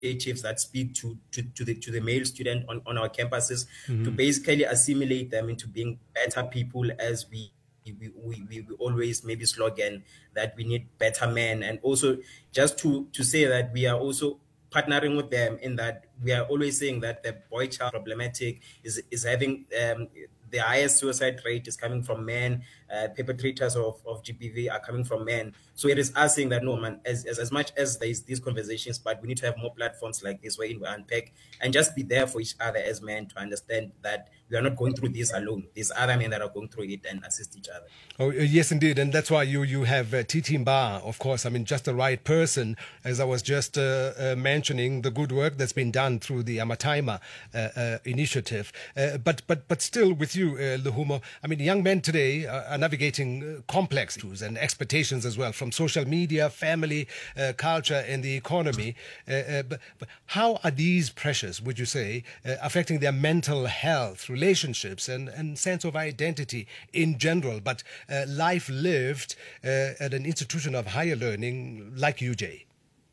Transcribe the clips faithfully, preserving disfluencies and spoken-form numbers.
initiatives that speak to to, to the to the male student on, on our campuses, mm-hmm. to basically assimilate them into being better people, as we we, we we we always maybe slogan that we need better men, and also just to to say that we are also partnering with them in that we are always saying that the boy child problematic is is having um, the highest suicide rate is coming from men. Uh, perpetrators of, of G B V are coming from men. So it is us saying that, no, man, as, as, as much as there is these conversations, but we need to have more platforms like this where we unpack and just be there for each other as men to understand that we are not going through this alone. There's other men that are going through it and assist each other. Oh, yes, indeed. And that's why you, you have uh, Titi Mba, of course. I mean, just the right person, as I was just uh, uh, mentioning, the good work that's been done through the Amataima uh, uh, initiative. Uh, but, but, but still with you, uh, Lehumo, I mean, young men today uh, are navigating uh, complex issues and expectations as well from social media, family, uh, culture, and the economy. Uh, uh, but, but how are these pressures, would you say, uh, affecting their mental health, relationships, and, and sense of identity in general, but uh, life lived uh, at an institution of higher learning like U J?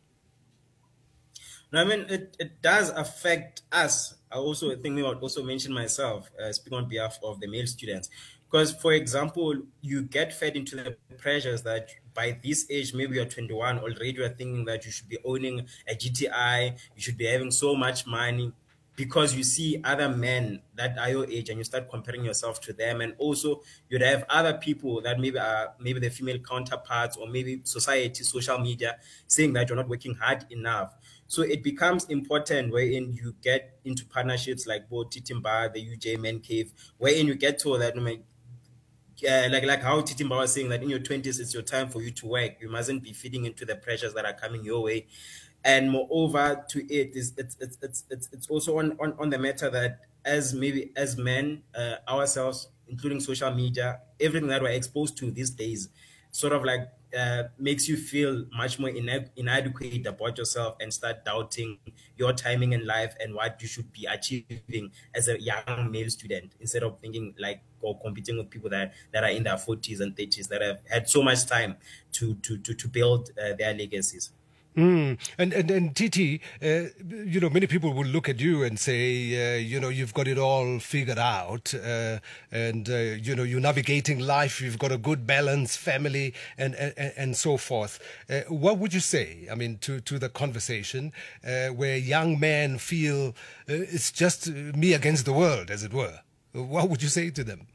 No, I mean, it, it does affect us. I also think maybe I would also mention myself, uh, speaking on behalf of the male students. Because, for example, you get fed into the pressures that by this age, maybe you're twenty-one, already you're thinking that you should be owning a G T I, you should be having so much money, because you see other men that are your age and you start comparing yourself to them. And also you'd have other people that maybe are maybe the female counterparts, or maybe society, social media, saying that you're not working hard enough. So it becomes important wherein you get into partnerships like both Titi Mba, the U J Men Cave, wherein you get to that, uh, like like how Titi Mba was saying that in your twenties, it's your time for you to work. You mustn't be feeding into the pressures that are coming your way. And moreover to it, is it's it's it's it's it's also on, on, on the matter that as maybe as men, uh, ourselves, including social media, everything that we're exposed to these days, sort of like uh, makes you feel much more ina- inadequate about yourself and start doubting your timing in life and what you should be achieving as a young male student, instead of thinking like or competing with people that, that are in their forties and thirties that have had so much time to to to, to build uh, their legacies. Mm. And, and and Titi, uh, you know, many people will look at you and say, uh, you know, you've got it all figured out, uh, and uh, you know, you're navigating life. You've got a good balance, family, and and, and so forth. Uh, what would you say? I mean, to to the conversation uh, where young men feel uh, it's just me against the world, as it were. What would you say to them?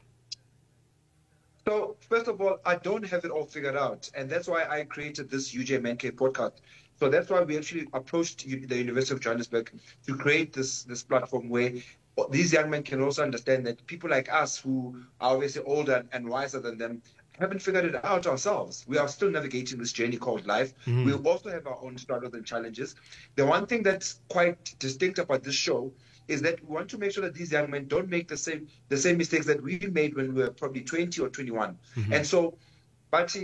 So, first of all, I don't have it all figured out. And that's why I created this U J Men Cave podcast. So that's why we actually approached the University of Johannesburg to create this, this platform where these young men can also understand that people like us, who are obviously older and wiser than them, haven't figured it out ourselves. We are still navigating this journey called life. Mm-hmm. We also have our own struggles and challenges. The one thing that's quite distinct about this show is that we want to make sure that these young men don't make the same the same mistakes that we made when we were probably twenty or twenty-one. Mm-hmm. And so, but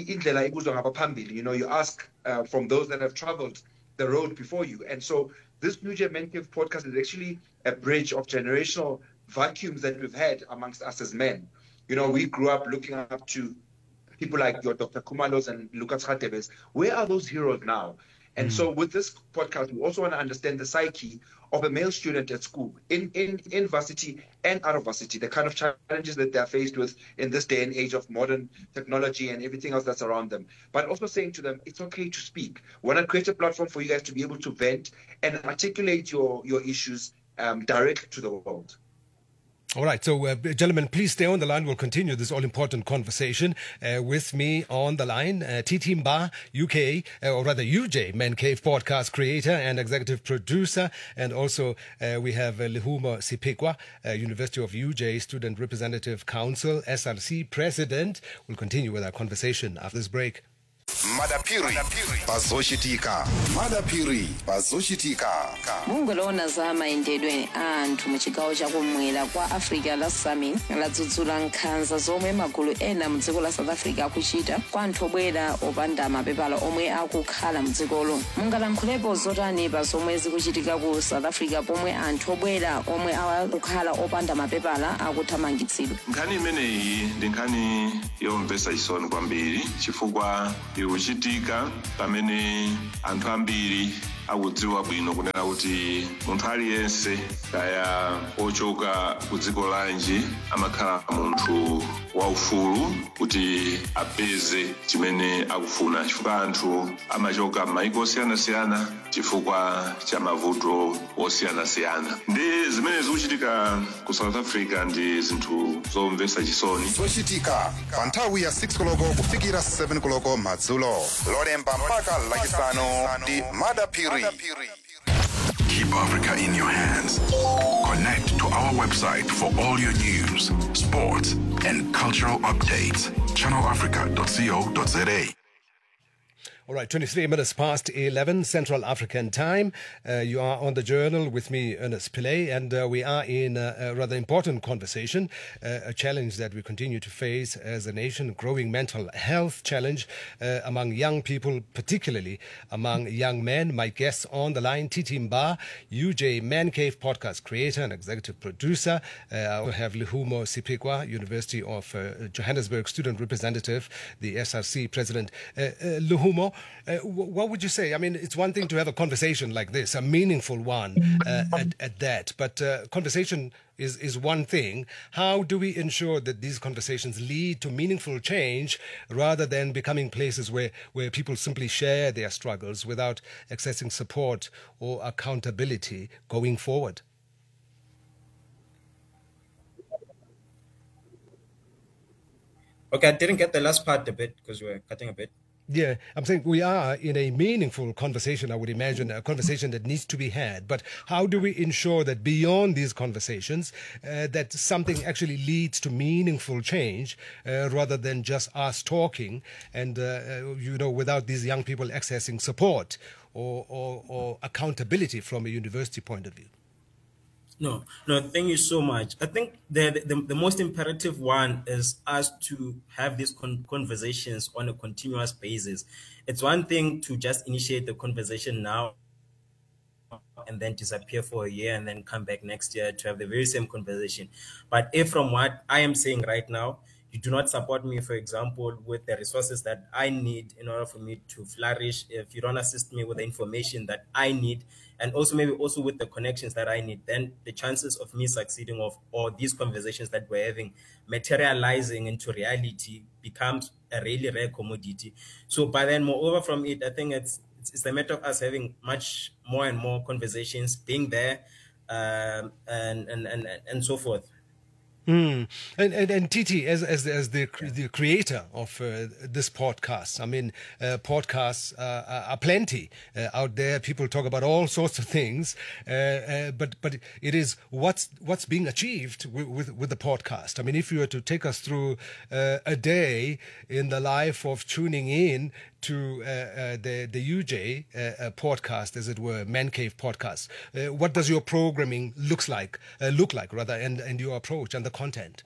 you know, you ask uh, from those that have traveled the road before you. And so this U J Men Cave podcast is actually a bridge of generational vacuums that we've had amongst us as men. You know, we grew up looking up to people like your Doctor Kumalos and Lucas Radebes. Where are those heroes now? And mm. so with this podcast, we also want to understand the psyche of a male student at school, in, in, in varsity and out of varsity, the kind of challenges that they're faced with in this day and age of modern technology and everything else that's around them. But also saying to them, it's okay to speak. We want to create a platform for you guys to be able to vent and articulate your, your issues um, direct to the world. All right, so uh, gentlemen, please stay on the line. We'll continue this all-important conversation. Uh, with me on the line, uh, Titi Mba, U K, uh, or rather U J, Men Cave podcast creator and executive producer. And also uh, we have uh, Lehumo Sipikwa, uh, University of U J Student Representative Council, S R C president. We'll continue with our conversation after this break. Madapiri bazoshitika Madapiri bazoshitika mungolona za maendedwe anthu mu chigawo chakumwera kwa Africa la Summit ladzudzula nkhanza zomwe magulu ena mu dziko la South Africa akuchita kwa anthu obwera opanda mapepala omwe akukhala mu dzikolo. Mungalankhulepo zotani pa zomwe zikuchitika ku South Africa pomwe anthu obwera omwe akukhala opanda mapepala akuthamangitsidwa? Nkhani imeneyi ndi nkhani yomvetsa chisoni kwambiri chifukwa ikuchitika pamene anthu ambiri akudziwa bwino kunena kuti munthu aliyense kaya ochoka ku dziko lanji amakhala munthu waufulu kuti apeze chimene akufuna, chifukwa anthu amachoka m'mayiko osiyanasiyana chifukwa cha mavuto osiyanasiyana. Ndi zimene zikuchitika ku South Africa ndi zinthu zomvetsa chisoni. zochitika pa nthawi ya six koloko kufikira seven koloko madzulo, lolemba mpaka lachisanu ndi Madapiri. Keep Africa in your hands. Connect to our website for all your news, sports, and cultural updates. channel africa dot co dot za. All right, twenty-three minutes past eleven Central African time. Uh, you are on the Journal with me, Ernest Pillay, and uh, we are in a, a rather important conversation, uh, a challenge that we continue to face as a nation, growing mental health challenge uh, among young people, particularly among young men. My guests on the line, Titi Mbah, U J Man Cave podcast creator and executive producer. Uh, I also have Luhumo Sipikwa, University of uh, Johannesburg student representative, the S R C president. Uh, uh, Luhumo, Uh, what would you say? I mean, it's one thing to have a conversation like this, a meaningful one uh, at, at that, but uh, conversation is, is one thing. How do we ensure that these conversations lead to meaningful change rather than becoming places where, where people simply share their struggles without accessing support or accountability going forward? Okay, I didn't get the last part a bit because we were cutting a bit. Yeah, I'm saying we are in a meaningful conversation, I would imagine, a conversation that needs to be had. But how do we ensure that beyond these conversations, uh, that something actually leads to meaningful change uh, rather than just us talking and, uh, uh, you know, without these young people accessing support or, or, or accountability from a university point of view? No, no, thank you so much. I think the, the, the most imperative one is us to have these con- conversations on a continuous basis. It's one thing to just initiate the conversation now and then disappear for a year and then come back next year to have the very same conversation. But if from what I am saying right now, you do not support me, for example, with the resources that I need in order for me to flourish, if you don't assist me with the information that I need, and also maybe also with the connections that I need, then the chances of me succeeding of or these conversations that we're having materializing into reality becomes a really rare commodity. So by then, moreover from it, I think it's it's, it's a matter of us having much more and more conversations, being there, um, and, and and and so forth. Mm. And, and and Titi, as as as the the creator of uh, this podcast, I mean, uh, podcasts uh, are plenty uh, out there. People talk about all sorts of things, uh, uh, but but it is what's what's being achieved with, with with the podcast. I mean, if you were to take us through uh, a day in the life of tuning in to uh, uh, the the U J uh, uh, podcast, as it were, Man Cave podcast, uh, what does your programming looks like uh, look like rather, and and your approach and the content?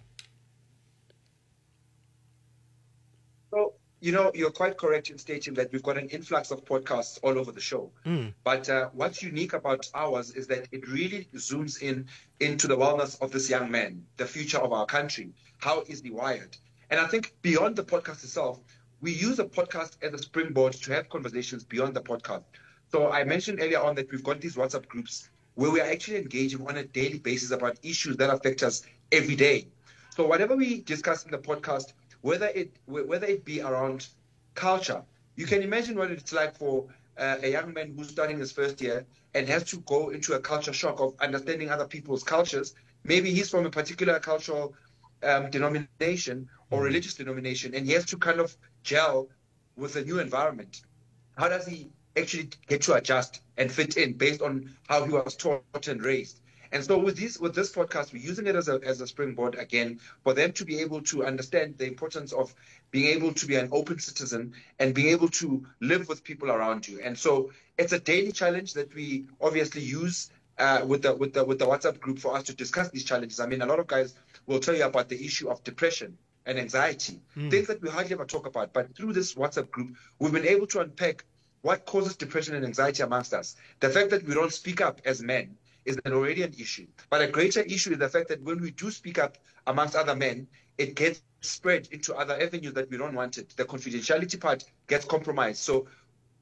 So, you know, you're quite correct in stating that we've got an influx of podcasts all over the show. Mm. But uh, what's unique about ours is that it really zooms in into the wellness of this young man, the future of our country. How is he wired? And I think beyond the podcast itself, we use a podcast as a springboard to have conversations beyond the podcast. So I mentioned earlier on that we've got these WhatsApp groups where we are actually engaging on a daily basis about issues that affect us every day. So whatever we discuss in the podcast, whether it whether it be around culture, you can imagine what it's like for uh, a young man who's starting his first year and has to go into a culture shock of understanding other people's cultures. Maybe he's from a particular cultural um, denomination or religious denomination, and he has to kind of gel with a new environment. How does he actually get to adjust and fit in based on how he was taught and raised? And so with this with this podcast, we're using it as a as a springboard again for them to be able to understand the importance of being able to be an open citizen and being able to live with people around you. And so it's a daily challenge that we obviously use uh, with the with the with the WhatsApp group for us to discuss these challenges. I mean, a lot of guys will tell you about the issue of depression and anxiety, mm. things that we hardly ever talk about. But through this WhatsApp group, we've been able to unpack what causes depression and anxiety amongst us. The fact that we don't speak up as men is an already an issue. But a greater issue is the fact that when we do speak up amongst other men, it gets spread into other avenues that we don't want it. The confidentiality part gets compromised. So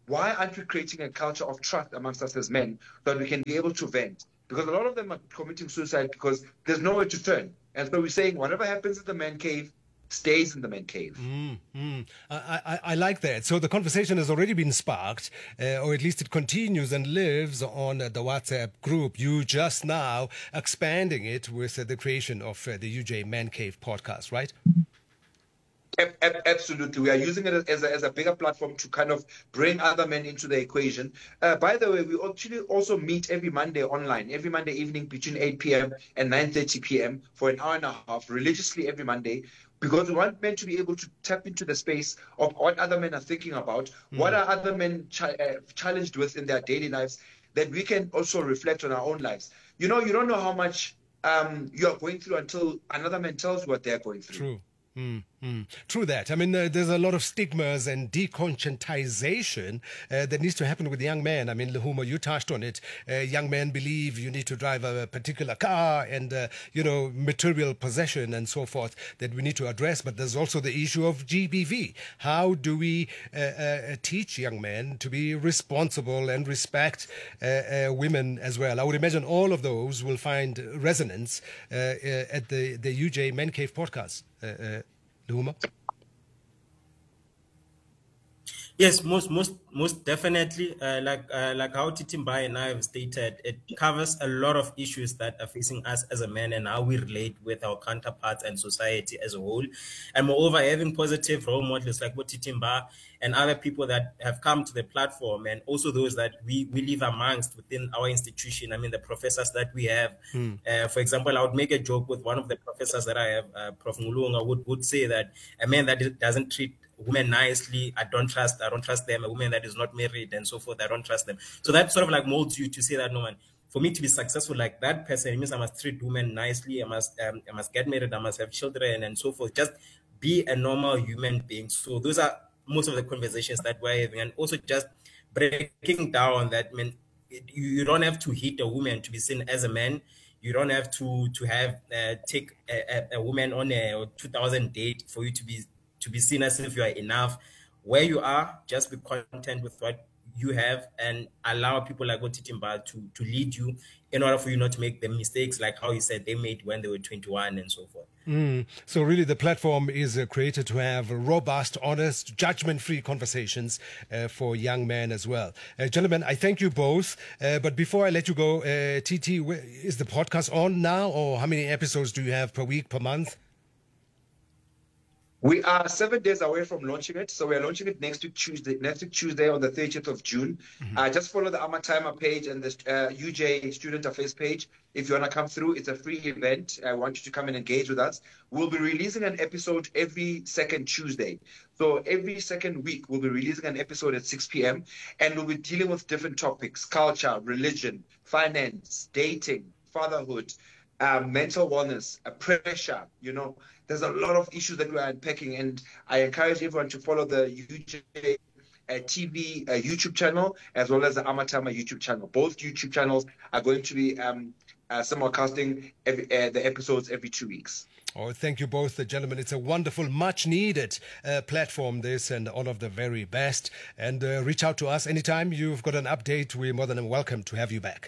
why aren't we creating a culture of trust amongst us as men so that we can be able to vent? Because a lot of them are committing suicide because there's nowhere to turn. And so we're saying whatever happens in the man cave stays in the man cave. Mm, mm. I, I, I like that. So the conversation has already been sparked, uh, or at least it continues and lives on uh, the WhatsApp group. You just now expanding it with uh, the creation of uh, the U J Man Cave podcast, right? Absolutely. We are using it as a, as a bigger platform to kind of bring other men into the equation. Uh, by the way, we actually also meet every Monday online, every Monday evening between eight p.m. and nine thirty p.m. for an hour and a half, religiously every Monday, because we want men to be able to tap into the space of what other men are thinking about, mm. what are other men ch- uh, challenged with in their daily lives, that we can also reflect on our own lives. You know, you don't know how much um, you are going through until another man tells you what they're going through. True. Mm, mm. True that. I mean, uh, there's a lot of stigmas and deconscientization uh, that needs to happen with young men. I mean, Lehuma, you touched on it. Uh, young men believe you need to drive a particular car and, uh, you know, material possession and so forth that we need to address. But there's also the issue of G B V. How do we uh, uh, teach young men to be responsible and respect uh, uh, women as well? I would imagine all of those will find resonance uh, uh, at the, the U J Man Cave podcast. Uh, uh, Lehuma? Yes, most most most definitely. Uh, like uh, like how Titimba and I have stated, it covers a lot of issues that are facing us as a man and how we relate with our counterparts and society as a whole. And moreover, having positive role models like what Titimba and other people that have come to the platform, and also those that we, we live amongst within our institution. I mean, the professors that we have. Mm. Uh, for example, I would make a joke with one of the professors that I have, uh, Professor Ngulunga, would, would say that a man that doesn't treat women nicely, I don't trust, I don't trust them. A woman that is not married and so forth, I don't trust them. So that sort of like molds you to say that, no man, for me to be successful like that person, it means I must treat women nicely, I must um, I must get married, I must have children and so forth. Just be a normal human being. So those are most of the conversations that we're having, and also just breaking down that, I mean, you, you don't have to hit a woman to be seen as a man. You don't have to to have uh, take a, a, a woman on a two thousand date for you to be to be seen as if you are enough. Where you are, just be content with what you have and allow people like Titimba to to lead you in order for you not to make the mistakes like how he said they made when they were twenty-one and so forth. Mm. So really the platform is uh, created to have robust, honest, judgment-free conversations uh, for young men as well. Uh, gentlemen, I thank you both. Uh, but before I let you go, uh, T T, is the podcast on now, or how many episodes do you have per week, per month? We are seven days away from launching it. So we are launching it next week Tuesday, next week Tuesday on the thirtieth of June. Mm-hmm. Uh, just follow the Amatimer page and the uh, U J Student Affairs page. If you want to come through, it's a free event. I want you to come and engage with us. We'll be releasing an episode every second Tuesday. So every second week, we'll be releasing an episode at six p.m. and we'll be dealing with different topics: culture, religion, finance, dating, fatherhood, uh, mental wellness, uh, pressure, you know. There's a lot of issues that we are unpacking, and I encourage everyone to follow the U J uh, T V uh, YouTube channel as well as the Amatama YouTube channel. Both YouTube channels are going to be um, uh, simulcasting every, uh, the episodes every two weeks. Oh, thank you both, gentlemen. It's a wonderful, much-needed uh, platform, this, and all of the very best. And uh, reach out to us anytime you've got an update. We're more than welcome to have you back.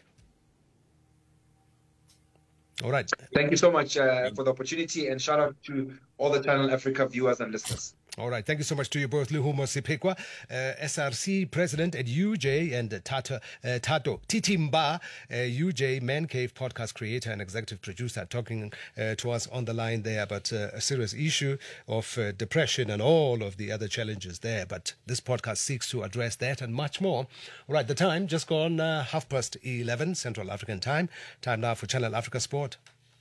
All right. Thank you so much uh, for the opportunity, and shout out to all the Channel Africa viewers and listeners. All right. Thank you so much to you both, Lehuma Sipekwa, uh, S R C President at U J, and uh, Tato, uh, Tato Titimba, uh, U J Man Cave podcast creator and executive producer, talking uh, to us on the line there about uh, a serious issue of uh, depression and all of the other challenges there. But this podcast seeks to address that and much more. All right. The time just gone uh, half past eleven Central African time. Time now for Channel Africa Sport.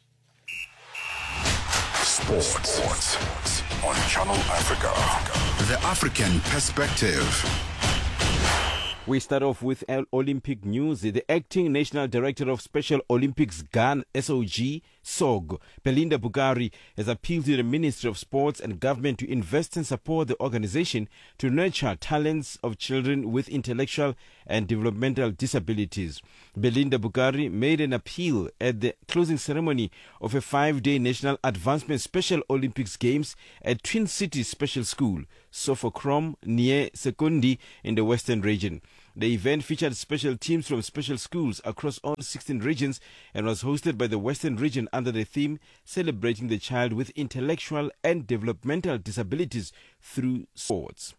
Sports. Sports on Channel Africa. The African perspective. We start off with Olympic news. The acting National Director of Special Olympics, Ghana, S O G, SOG. Belinda Bugari has appealed to the Ministry of Sports and government to invest and support the organization to nurture talents of children with intellectual and developmental disabilities. Belinda Bugari made an appeal at the closing ceremony of a five-day National Advancement Special Olympics Games at Twin Cities Special School, Sofokrom, near Sekundi in the Western region. The event featured special teams from special schools across all sixteen regions and was hosted by the Western region under the theme Celebrating the Child with Intellectual and Developmental Disabilities Through Sports.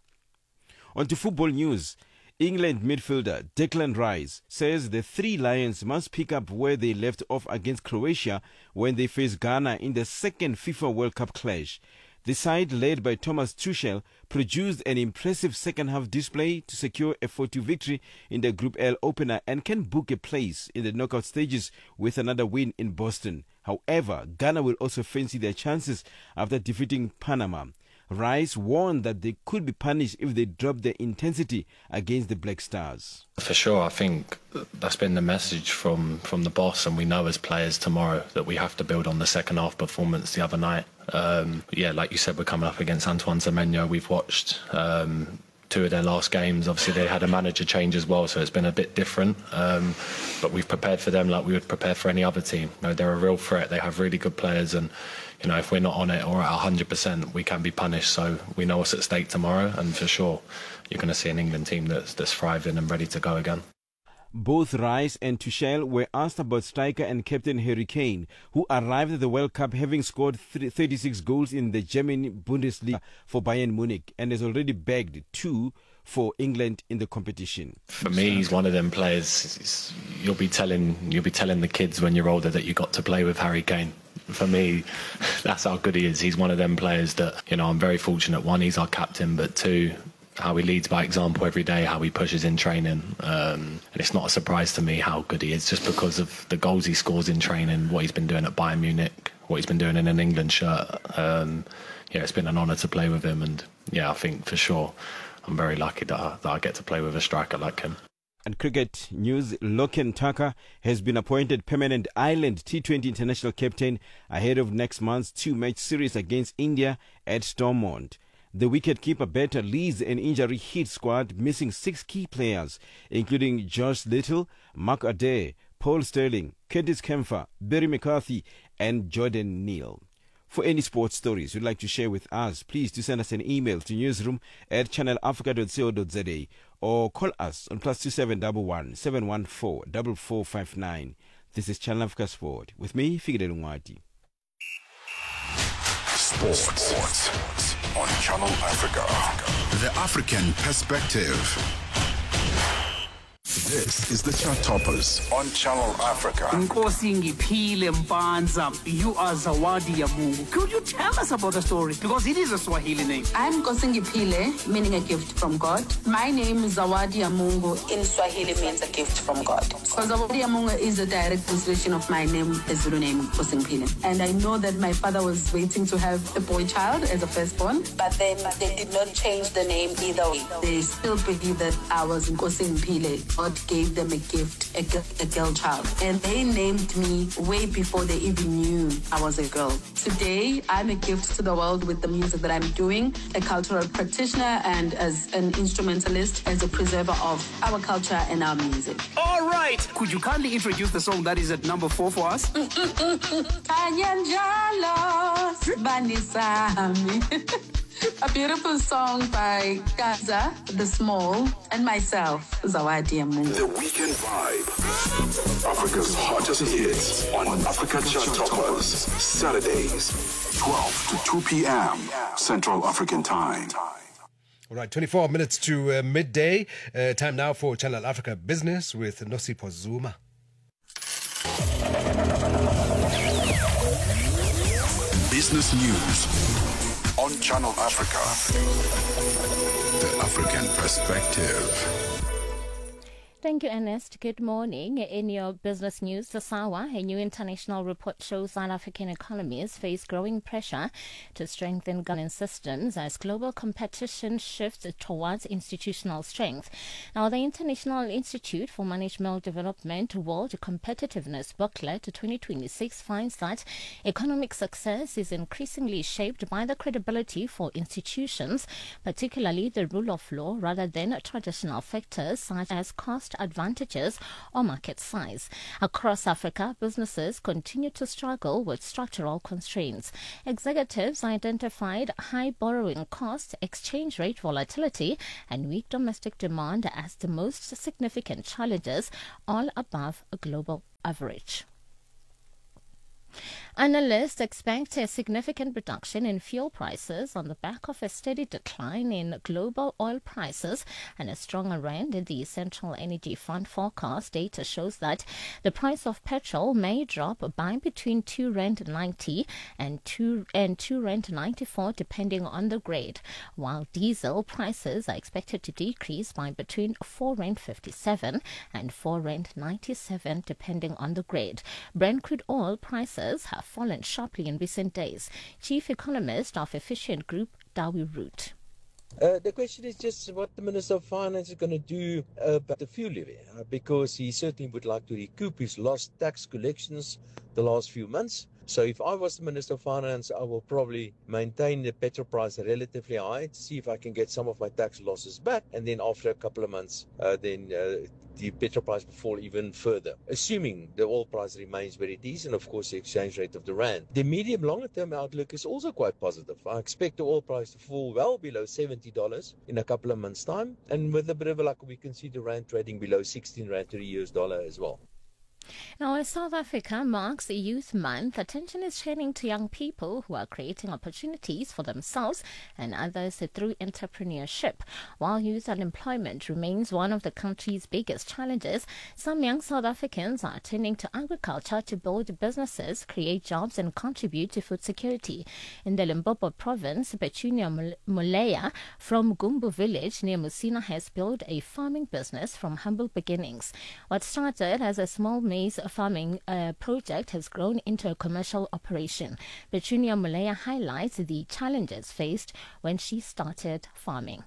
On to football news. England midfielder Declan Rice says the Three Lions must pick up where they left off against Croatia when they face Ghana in the second FIFA World Cup clash. The side, led by Thomas Tuchel, produced an impressive second-half display to secure a four two victory in the Group L opener and can book a place in the knockout stages with another win in Boston. However, Ghana will also fancy their chances after defeating Panama. Rice warned that they could be punished if they drop their intensity against the Black Stars. For sure, I think that's been the message from, from the boss, and we know as players tomorrow that we have to build on the second half performance the other night. Um, yeah, like you said, we're coming up against Antoine Semenyo. We've watched um, two of their last games. Obviously, they had a manager change as well, so it's been a bit different. Um, but we've prepared for them like we would prepare for any other team. You know, they're a real threat. They have really good players, and you know, if we're not on it or at one hundred percent, we can be punished. So we know what's at stake tomorrow, and for sure, you're going to see an England team that's, that's thriving and ready to go again. Both Rice and Tuchel were asked about striker and captain Harry Kane, who arrived at the World Cup having scored thirty-six goals in the German Bundesliga for Bayern Munich and has already bagged two for England in the competition. For me, he's one of them players. You'll be telling you'll be telling the kids when you're older that you got to play with Harry Kane. For me, that's how good he is. He's one of them players that, you know, I'm very fortunate. One, he's our captain, but two, how he leads by example every day, how he pushes in training. Um, and it's not a surprise to me how good he is just because of the goals he scores in training, what he's been doing at Bayern Munich, what he's been doing in an England shirt. Um, yeah, it's been an honour to play with him. And yeah, I think for sure I'm very lucky that I, that I get to play with a striker like him. And cricket news, Loken Tucker has been appointed permanent Ireland T twenty international captain ahead of next month's two-match series against India at Stormont. The wicketkeeper better leads an injury-hit squad missing six key players, including Josh Little, Mark Adair, Paul Sterling, Curtis Kempfer, Barry McCarthy, and Jordan Neal. For any sports stories you'd like to share with us, please do send us an email to newsroom at channel africa dot co dot za or call us on plus two seven one one seven one four four four five nine. This is Channel Africa Sport with me, Figile Lungwati. Sports. Sports on Channel Africa. The African perspective. This is the Chart Toppers on Channel Africa. Nkosi Ngiphile Mpanza, you are Zawadi ya Mungu. Could you tell us about the story? Because it is a Swahili name. I'm Nkosi Ngiphile, meaning a gift from God. My name is Zawadi ya Mungu. In Swahili means a gift from God. So Zawadi ya Mungu is a direct translation of my name, the Zulu name, Nkosi Ngiphile. And I know that my father was waiting to have a boy child as a firstborn, but then they did not change the name either way. They still believe that I was Nkosi Ngiphile. God gave them a gift, a, a girl child. And they named me way before they even knew I was a girl. Today, I'm a gift to the world with the music that I'm doing, a cultural practitioner and as an instrumentalist, as a preserver of our culture and our music. All right. Could you kindly introduce the song that is at number four for us? A beautiful song by Gaza, The Small, and myself, Zawadi ya Mungu. The Weekend Vibe. Africa's hottest hits on Africa Chart Toppers. Saturdays, twelve to two p.m. Central African Time. All right, twenty-four minutes to uh, midday. Uh, time now for Channel Africa Business with Nosipho Zuma. Business news on Channel Africa. The African perspective. Thank you, Ernest. Good morning. In your business news, SAWA, a new international report shows South African economies face growing pressure to strengthen governance systems as global competition shifts towards institutional strength. Now, the International Institute for Management Development World Competitiveness Booklet twenty twenty-six finds that economic success is increasingly shaped by the credibility for institutions, particularly the rule of law, rather than traditional factors such as cost advantages or market size. Across Africa, businesses continue to struggle with structural constraints. Executives identified high borrowing costs, exchange rate volatility, and weak domestic demand as the most significant challenges, all above a global average. Analysts expect a significant reduction in fuel prices on the back of a steady decline in global oil prices and a stronger rand. The Central Energy Fund forecast data shows that the price of petrol may drop by between two rand ninety and two and two rand ninety-four, depending on the grade, while diesel prices are expected to decrease by between four rand fifty-seven and four rand ninety-seven, depending on the grade. Brent crude oil prices have fallen sharply in recent days. Chief Economist of Efficient Group, Dawi Root. Uh, the question is just what the Minister of Finance is going to do about the fuel levy, uh, because he certainly would like to recoup his lost tax collections the last few months. So if I was the Minister of Finance, I will probably maintain the petrol price relatively high to see if I can get some of my tax losses back. And then after a couple of months, uh, then uh, the petrol price will fall even further, assuming the oil price remains where it is and, of course, the exchange rate of the rand. The medium longer term outlook is also quite positive. I expect the oil price to fall well below seventy dollars in a couple of months' time. And with a bit of luck, we can see the rand trading below sixteen rand to the U S dollar as well. Now, as South Africa marks Youth Month, attention is turning to young people who are creating opportunities for themselves and others through entrepreneurship. While youth unemployment remains one of the country's biggest challenges, some young South Africans are turning to agriculture to build businesses, create jobs, and contribute to food security. In the Limpopo province, Petunia Muleya from Gumbu village near Musina has built a farming business from humble beginnings. What started as a small maize farming uh, project has grown into a commercial operation. Petunia Muleya highlights the challenges faced when she started farming.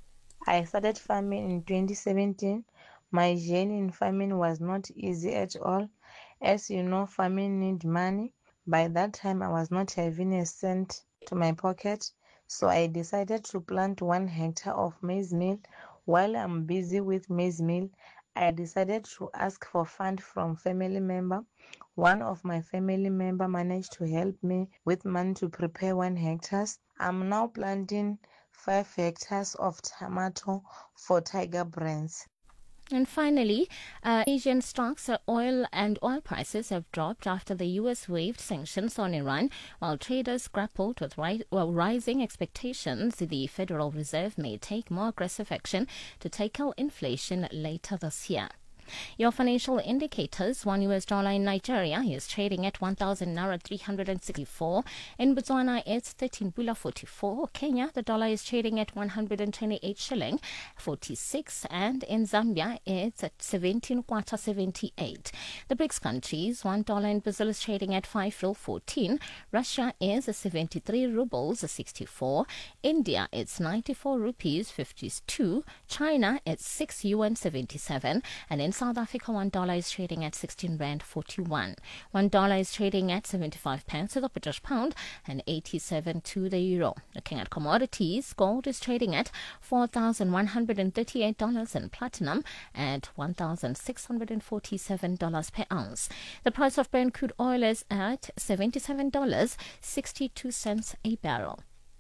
I started farming in twenty seventeen. My journey in farming was not easy at all. As you know, farming needs money. By that time, I was not having a cent to my pocket, so I decided to plant one hectare of maize meal. While I'm busy with maize meal, I decided to ask for fund from family member. One of my family member managed to help me with money to prepare one hectares. I'm now planting five hectares of tomato for Tiger Brands. And finally, uh, Asian stocks, uh, oil and oil prices have dropped after the U S waived sanctions on Iran, while traders grappled with ri- well, rising expectations the Federal Reserve may take more aggressive action to tackle inflation later this year. Your financial indicators: one U S dollar in Nigeria is trading at one thousand naira three hundred sixty-four. In Botswana, it's thirteen pula forty-four. Kenya, the dollar is trading at one hundred twenty-eight shilling forty-six, and in Zambia, it's at seventeen kwacha seventy-eight. The BRICS countries: one dollar in Brazil is trading at five ril fourteen. Russia is seventy-three rubles sixty-four. India, it's ninety-four rupees fifty-two. China, it's six yuan seventy-seven, and in South Africa, one dollar is trading at sixteen rand forty-one. One dollar is trading at seventy-five pence to the British pound and eighty-seven to the euro. Looking at commodities, gold is trading at four thousand one hundred thirty-eight dollars and platinum at one thousand six hundred forty-seven dollars per ounce. The price of Brent crude oil is at seventy-seven dollars and sixty-two cents a barrel.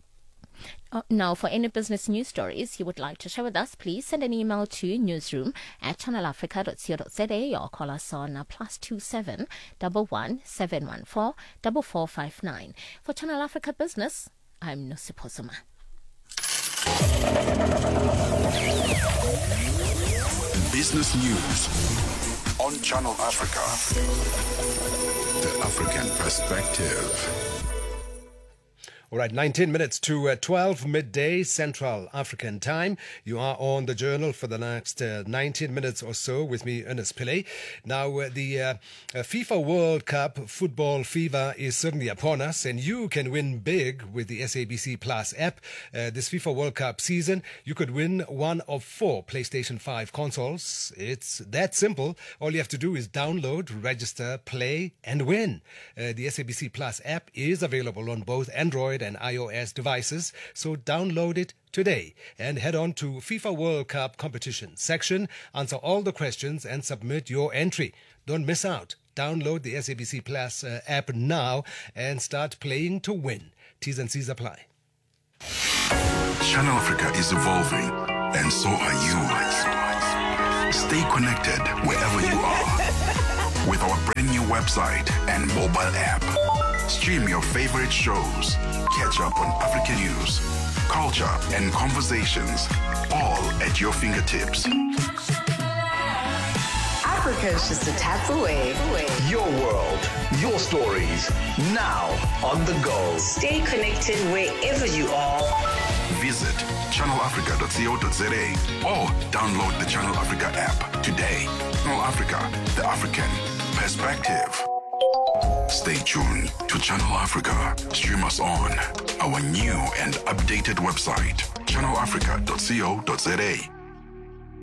Uh, now, for any business news stories you would like to share with us, please send an email to newsroom at channel africa dot co dot za or call us on uh, plus two seven one one seven one four four four five nine. For Channel Africa Business, I'm Nosipho Zuma. Business news on Channel Africa. The African perspective. All right, nineteen minutes to uh, twelve midday Central African time. You are on the Journal for the next uh, nineteen minutes or so with me, Ernest Pillay. Now, uh, the uh, uh, FIFA World Cup football fever is certainly upon us, and you can win big with the S A B C Plus app. Uh, this FIFA World Cup season, you could win one of four PlayStation five consoles. It's that simple. All you have to do is download, register, play, and win. Uh, the S A B C Plus app is available on both Android and iOS devices, so download it today and head on to FIFA World Cup competition section, answer all the questions and submit your entry. Don't miss out. Download the S A B C Plus uh, app now and start playing to win. T's and C's apply. Channel Africa is evolving, and so are you. Stay connected wherever you are with our brand new website and mobile app. Stream your favorite shows, catch up on African news, culture, and conversations, all at your fingertips. Africa's just a tap away. Your world, your stories, now on the go. Stay connected wherever you are. Visit channel africa dot co dot za or download the Channel Africa app today. Channel Africa, the African perspective. Stay tuned to Channel Africa. Stream us on our new and updated website, channel africa dot co dot za.